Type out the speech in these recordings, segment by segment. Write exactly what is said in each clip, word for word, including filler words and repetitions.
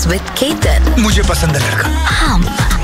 with Ketan. मुझे पसंद है लड़का। हम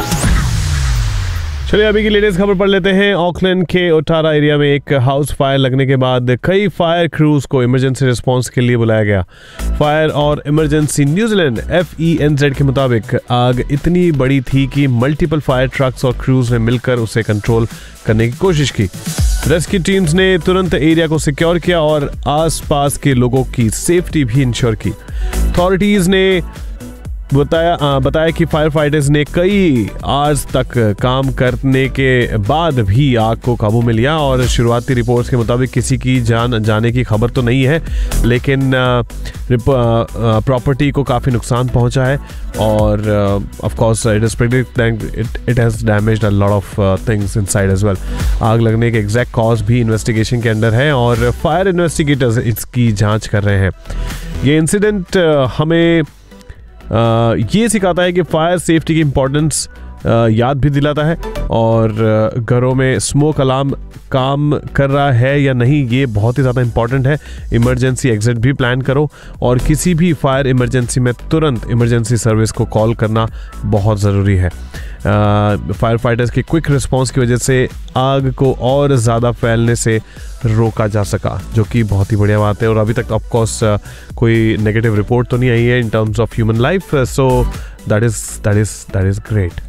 चलिए अभी की लेटेस्ट खबर पढ़ लेते हैं। ऑकलैंड के ओटारा एरिया में एक हाउस फायर लगने के बाद कई फायर क्रूज को इमरजेंसी रिस्पांस के लिए बुलाया गया। फायर और emergency New Zealand F E N Z के मुताबिक आग इतनी बड़ी थी कि मल्टीपल फायर ट्रक्स और क्रूज ने मिलकर उसे कंट्रोल करने की कोशिश की। रेस्क्यू टीम्स ने तुरंत एरिया को सिक्योर किया और आसपास के लोगों की सेफ्टी भी इंश्योर की। अथॉरिटीज ने बताया बताया कि फायर फाइटर्स ने कई आवर्स तक काम करने के बाद भी आग को काबू में लिया और शुरुआती रिपोर्ट्स के मुताबिक किसी की जान जाने की खबर तो नहीं है, लेकिन प्रॉपर्टी को काफ़ी नुकसान पहुंचा है और of course it is predicted it it has damaged a lot of things inside as well. आग लगने के एग्जैक्ट कॉज भी इन्वेस्टिगेशन के अंडर है और फायर इन्वेस्टिगेटर्स इसकी जांच कर रहे हैं। ये इंसिडेंट हमें Uh, ये सिखाता है कि फायर सेफ्टी की इम्पोर्टेंस uh, याद भी दिलाता है और uh, घरों में स्मोक अलार्म काम कर रहा है या नहीं ये बहुत ही ज़्यादा इम्पॉर्टेंट है। इमरजेंसी एग्जिट भी प्लान करो और किसी भी फायर इमरजेंसी में तुरंत इमरजेंसी सर्विस को कॉल करना बहुत ज़रूरी है। फायर फाइटर्स के क्विक रिस्पांस की वजह से आग को और ज़्यादा फैलने से रोका जा सका, जो कि बहुत ही बढ़िया बात है। और अभी तक ऑफ कोर्स uh, कोई नेगेटिव रिपोर्ट तो नहीं आई है in terms of human life, so that is that is that is great.